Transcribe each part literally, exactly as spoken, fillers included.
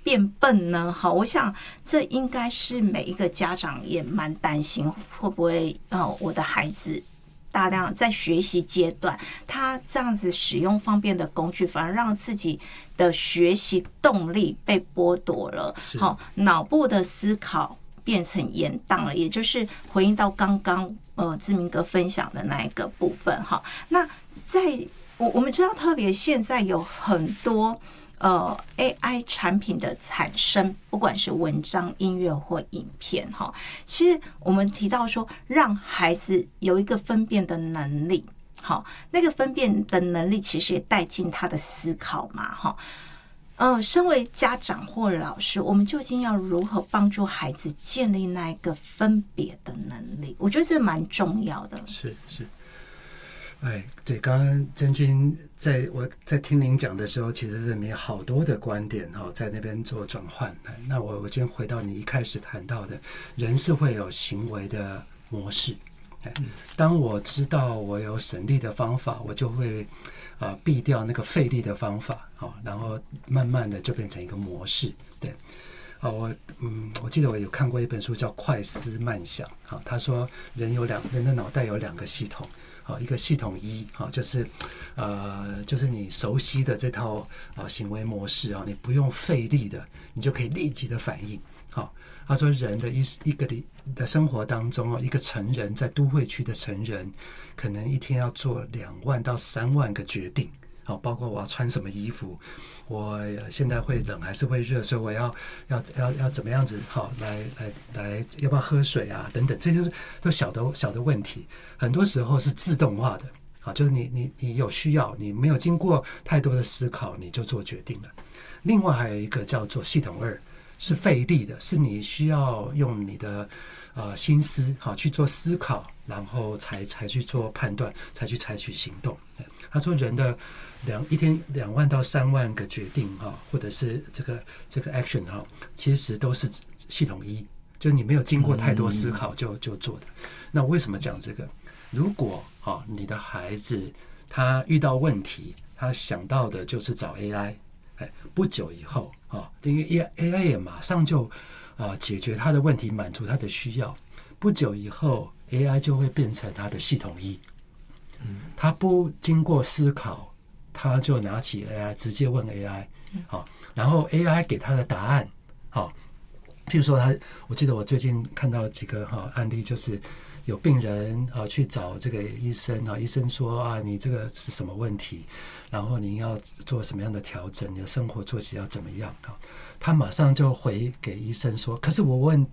变笨呢？好，我想这应该是每一个家长也蛮担心，会不会呃我的孩子大量在学习阶段，他这样子使用方便的工具，反而让自己的学习动力被剥夺了，好，脑部的思考变成延宕了，也就是回应到刚刚呃志明哥分享的那一个部分哈。那在我我们知道，特别现在有很多呃 A I 产品的产生，不管是文章、音乐或影片哈，其实我们提到说，让孩子有一个分辨的能力，好，那个分辨的能力其实也带进他的思考嘛哈。呃，身为家长或老师，我们究竟要如何帮助孩子建立那一个分别的能力？我觉得这蛮重要的。 是是，哎，对，刚刚真君在我在听您讲的时候，其实里面好多的观点哈，在那边做转换。那我我今天回到你一开始谈到的，人是会有行为的模式。当我知道我有省力的方法，我就会啊、呃、避掉那个费力的方法，好，然后慢慢的就变成一个模式。对，啊，我嗯，我记得我有看过一本书叫《快思慢想》，好，他说人有两人的脑袋有两个系统，好，一个系统一，好，就是呃，就是你熟悉的这套啊行为模式啊，你不用费力的，你就可以立即的反应，好。他说，人的一一个的生活当中，一个成人在都会区的成人，可能一天要做两万到三万个决定，好，包括我要穿什么衣服，我现在会冷还是会热，所以我要要要要怎么样子，好，来来来，要不要喝水啊，等等，这些都小的小的问题，很多时候是自动化的，好，就是你你你有需要，你没有经过太多的思考，你就做决定了。另外还有一个叫做系统二。是费力的，是你需要用你的呃心思好去做思考，然后才才去做判断，才去采取行动。他说人的两一天两万到三万个决定哈，或者是这个这个 action 哈，其实都是系统一，就是你没有经过太多思考就就做的。那为什么讲这个？如果哈你的孩子他遇到问题，他想到的就是找 A I。哎，不久以后啊，因为 A I 也马上就啊解决他的问题，满足他的需要。不久以后 ，A I 就会变成他的系统一。嗯，他不经过思考，他就拿起 A I 直接问 A I， 好，然后 A I 给他的答案，好，譬如说他，我记得我最近看到几个哈案例，就是有病人啊去找这个医生啊，医生说啊，你这个是什么问题？然后你要做什么样的调整？你的生活作息要怎么样啊？他马上就回给医生说：“可是我问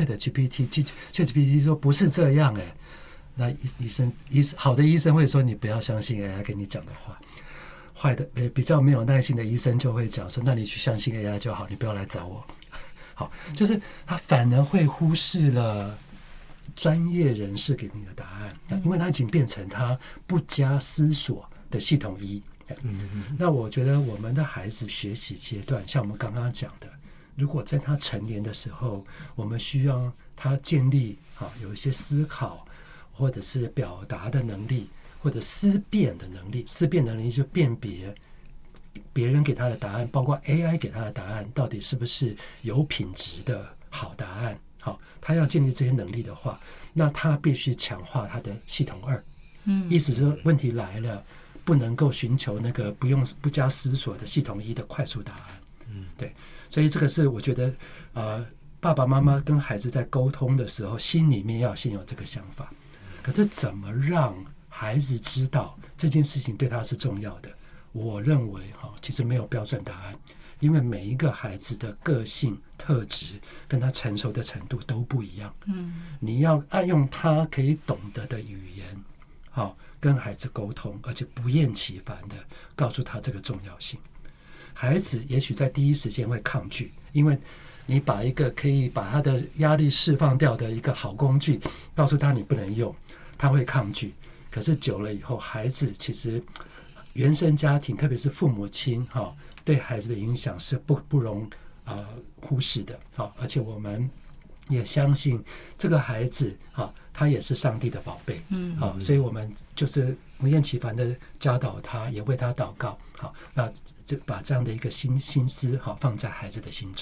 ChatGPT，ChatGPT 说不是这样哎。”那医生医好的医生会说：“你不要相信 A I 跟你讲的话。”坏的比较没有耐心的医生就会讲说：“那你去相信 A I 就好，你不要来找我。”好，就是他反而会忽视了专业人士给你的答案，因为他已经变成他不加思索的系统一。嗯嗯，那我觉得我们的孩子学习阶段，像我们刚刚讲的，如果在他成年的时候，我们需要他建立啊有一些思考或者是表达的能力，或者思辨的能力。思辨能力就辨别别人给他的答案，包括 A I 给他的答案，到底是不是有品质的好答案。好，他要建立这些能力的话，那他必须强化他的系统二。嗯，意思是问题来了。不能够寻求那个不用不加思索的系统一的快速答案，嗯，对，所以这个是我觉得，呃，爸爸妈妈跟孩子在沟通的时候，心里面要先有这个想法。可是怎么让孩子知道这件事情对他是重要的？我认为哈，其实没有标准答案，因为每一个孩子的个性特质跟他成熟的程度都不一样。嗯，你要按用他可以懂得的语言，好。跟孩子沟通，而且不厌其烦的告诉他这个重要性。孩子也许在第一时间会抗拒，因为你把一个可以把他的压力释放掉的一个好工具告诉他你不能用，他会抗拒。可是久了以后，孩子其实原生家庭，特别是父母亲哈，对孩子的影响是不不容呃忽视的。好，而且我们也相信这个孩子哈。他也是上帝的宝贝，嗯，好，所以我们就是不厌其烦的教导他，也为他祷告，好，那就把这样的一个心心思好放在孩子的心中。